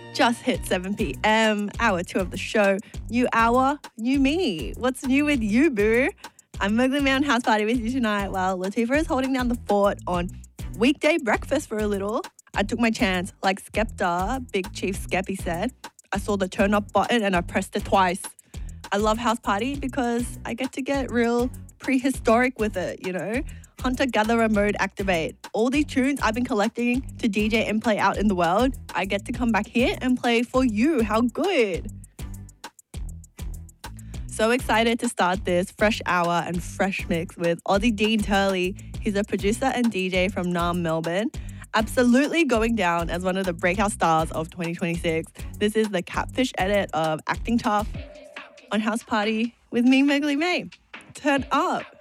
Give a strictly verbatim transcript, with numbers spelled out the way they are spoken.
Just hit seven p.m, hour two of the show. New hour, new me. What's new with you, boo? I'm Mowgli May on House Party with you tonight while Latifah is holding down the fort on weekday breakfast for a little. I took my chance, like Skepta, Big Chief Skeppy said. I saw the turn up button and I pressed it twice. I love House Party because I get to get real prehistoric with it, you know? Hunter-gatherer mode activate. All these tunes I've been collecting to D J and play out in the world, I get to come back here and play for you. How good. So excited to start this fresh hour and fresh mix with Aussie Dean Turley. He's a producer and D J from Naarm, Melbourne. Absolutely going down as one of the breakout stars of twenty twenty-six. This is the Catfish edit of Acting Tough on House Party with me, Mowgli May. Turn up.